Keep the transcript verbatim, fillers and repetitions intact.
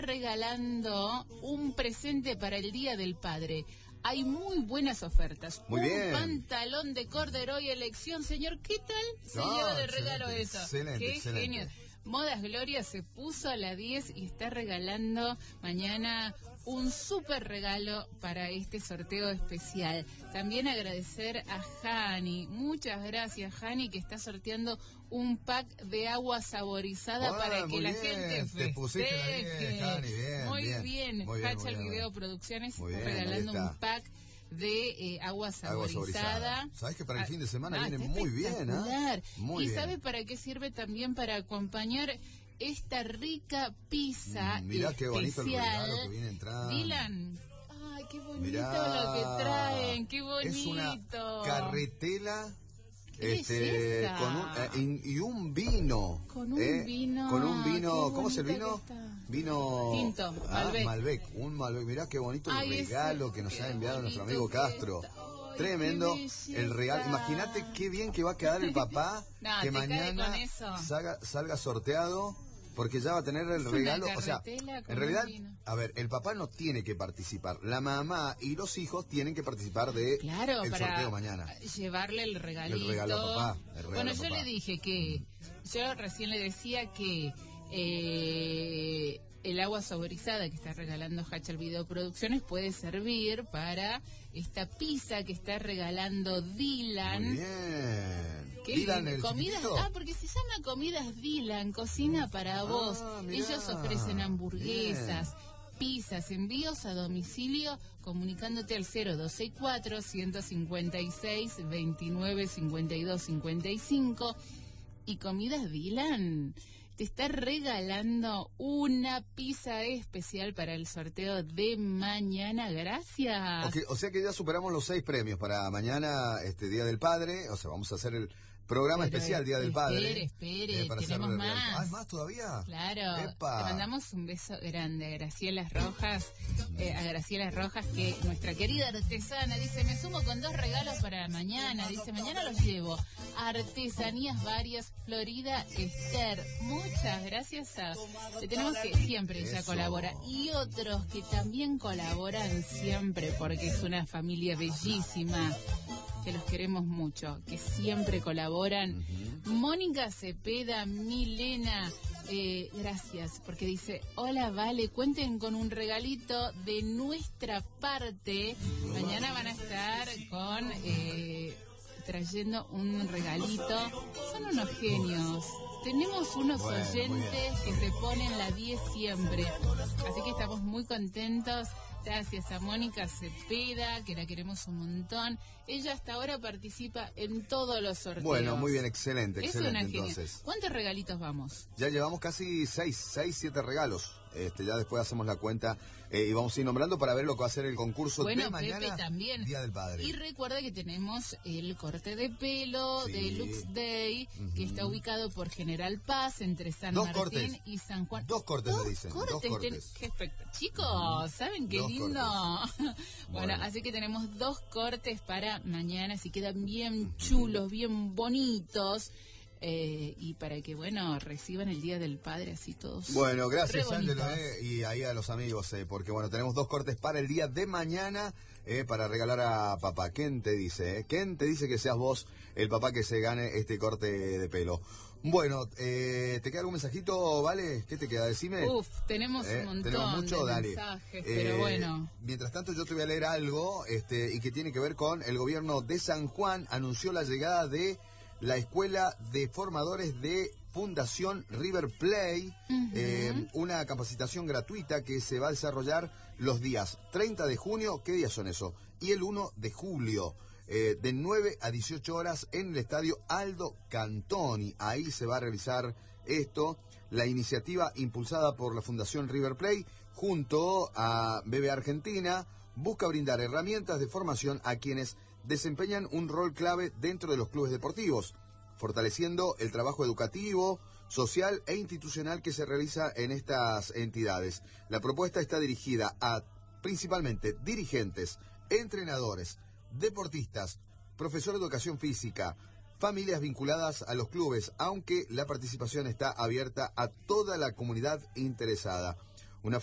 regalando un presente para el Día del Padre. Hay muy buenas ofertas. Muy un bien. pantalón de corduroy elección. Señor, ¿qué tal se No, lleva de regalo eso? Excelente, Qué excelente. genio. Modas Gloria se puso a la diez y está regalando mañana un súper regalo para este sorteo especial. También agradecer a Jani. Muchas gracias, Jani, que está sorteando un pack de agua saborizada Ah, para que muy la bien. gente festeje. Te pusiste la diez, Jani, bien, muy bien. bien. Muy bien, Hachal muy bien, Video muy Producciones Muy está bien, ahí regalando está. un pack de eh, agua saborizada. Agua saborizada. Sabes que para el fin de semana Ah, viene está muy bien, ¿ah? espectacular. Muy ¿Y bien. sabe para qué sirve también? Para acompañar esta rica pizza Mm, mirá qué bonito el especial. regalo que viene entrando. Dylan, ay, qué bonito Mirá, lo que traen, qué bonito. Es una carretela ¿Qué este, es esa? con un, eh, y, y un vino. Con un eh, vino. Con un vino, qué ¿cómo es el bonito vino? que está. Vino Tinto, ah, Malbec. Malbec, un Malbec. Mirá qué bonito el Ay, ese, regalo que nos qué ha enviado nuestro bonito amigo que Castro. está. Ay, Tremendo qué belleza. el regalo. Imagínate qué bien que va a quedar el papá No, que te cae mañana con eso. salga, salga sorteado. Porque ya va a tener el Es una regalo, o sea, carretela con en realidad, un vino. a ver, el papá no tiene que participar, la mamá y los hijos tienen que participar de Claro, el para sorteo mañana. llevarle el regalito. El regalo a papá, el regalo bueno, a yo papá. le dije que, yo recién le decía que eh, el agua saborizada que está regalando Hachal Video Producciones puede servir para esta pizza que está regalando Dylan. Muy bien. ¿Qué? Dylan, el Comidas, chiquitito. ah, porque se llama Comidas Dylan, cocina para vos. Ah, mirá. Ellos ofrecen hamburguesas, pizzas, envíos a domicilio, comunicándote al cero dos seis cuatro, ciento cincuenta y seis, veintinueve, cincuenta y dos, cincuenta y cinco. Y Comidas Dylan te está regalando una pizza especial para el sorteo de mañana. Gracias. Okay, o sea que ya superamos los seis premios para mañana, este Día del Padre. O sea, vamos a hacer el programa Pero especial Día del espere, Padre. espere, eh, para tenemos hacer real- más. ¿Ah, ¿es más todavía? Claro, Epa. te mandamos un beso grande a Graciela Rojas, eh, a Graciela Rojas, que nuestra querida artesana dice, me sumo con dos regalos para mañana, dice, mañana los llevo, artesanías varias, Florida Esther, muchas gracias a, le tenemos que siempre ella Eso. colabora, y otros que también colaboran siempre, porque es una familia bellísima, que los queremos mucho, que siempre colaboran. Uh-huh. Mónica Cepeda, Milena, eh, gracias, porque dice, hola, vale, cuenten con un regalito de nuestra parte. Mañana van a estar con, eh, trayendo un regalito. Son unos genios. Tenemos unos bueno, oyentes que se ponen la diez siempre. Así que estamos muy contentos. Gracias a Mónica Cepeda, que la queremos un montón. Ella hasta ahora participa en todos los sorteos. Bueno, muy bien, excelente, Es excelente una genia. entonces. ¿Cuántos regalitos vamos? Ya llevamos casi seis, seis, siete regalos. Este, ya después hacemos la cuenta eh, y vamos a ir nombrando para ver lo que va a ser el concurso bueno, de mañana, Pepe también. Día del Padre. Y recuerda que tenemos el corte de pelo Sí. de Lux Day, Uh-huh. que está ubicado por General Paz, entre San Dos Martín cortes. y San Juan. Dos cortes Dos le dicen, dos cortes. cortes. Ten- Qué espect- Chicos, ¿saben qué Dos lindo? bueno, Bueno. así que tenemos dos cortes para mañana, si quedan bien chulos, bien bonitos. Eh, y para que, bueno, reciban el Día del Padre así todos. Bueno, gracias re Ángelo, bonitos. eh, y ahí a los amigos, eh, porque bueno, tenemos dos cortes para el día de mañana eh, para regalar a papá. ¿Quién te dice? Eh? ¿Quién te dice que seas vos el papá que se gane este corte de pelo? Bueno, eh, ¿te queda algún mensajito, Vale? ¿Qué te queda? Decime. Uf, tenemos Eh, un montón tenemos mucho, de dale. mensajes, Eh, pero bueno. Mientras tanto yo te voy a leer algo este, y que tiene que ver con el gobierno de San Juan. Anunció la llegada de la Escuela de Formadores de Fundación River Play, Uh-huh. eh, una capacitación gratuita que se va a desarrollar los días treinta de junio, ¿qué días son eso? Y el uno de julio, eh, de nueve a dieciocho horas en el estadio Aldo Cantoni. Ahí se va a realizar esto, la iniciativa impulsada por la Fundación River Play junto a B B Argentina busca brindar herramientas de formación a quienes desempeñan un rol clave dentro de los clubes deportivos, fortaleciendo el trabajo educativo, social e institucional que se realiza en estas entidades. La propuesta está dirigida a principalmente dirigentes, entrenadores, deportistas, profesores de educación física, familias vinculadas a los clubes, aunque la participación está abierta a toda la comunidad interesada.